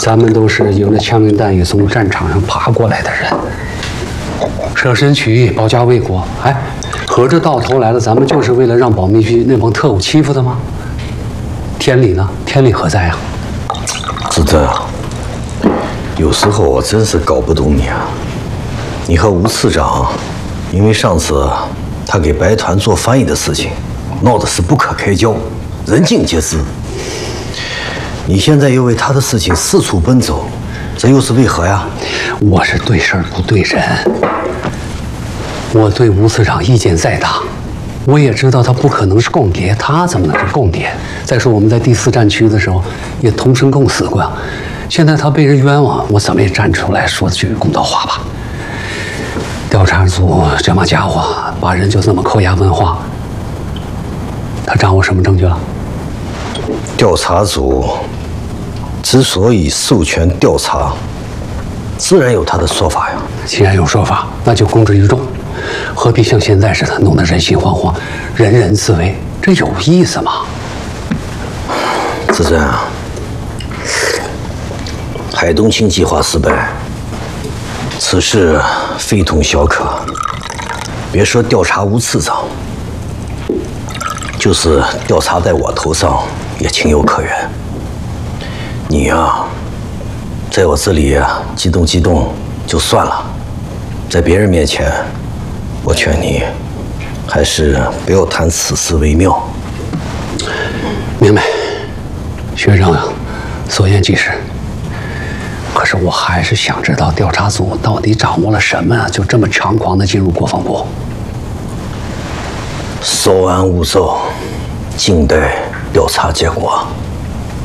咱们都是迎着枪林弹雨从战场上爬过来的人，舍身取义，保家卫国。哎，合着到头来了，咱们就是为了让保密局那帮特务欺负的吗？天理呢？天理何在啊？ 子珍啊，有时候我真是搞不懂你啊。你和吴次长，因为上次他给白团做翻译的事情，闹得是不可开交，人尽皆知。你现在又为他的事情四处奔走，这又是为何呀？ 我是对事儿不对人。我对吴次长意见再大，我也知道他不可能是共谍，他怎么能是共谍？再说我们在第4战区的时候也同生共死过，现在他被人冤枉，我怎么也站出来说句公道话吧。调查组这帮家伙把人就这么扣押问话，他掌握什么证据了？ 调查组之所以授权调查，自然有他的说法呀。 既然有说法，那就公之于众，何必像现在似的弄得人心惶惶、人人自危？这有意思吗？ 子珍啊，海东青计划失败，此事非同小可。别说调查吴次长，就是调查在我头上也情有可原。你呀，在我这里激动激动就算了，在别人面前，我劝你还是不要谈此事为妙。 明白，学生所言极是。可是我还是想知道调查组到底掌握了什么，就这么猖狂地进入国防部。 稍安勿躁，静待调查结果。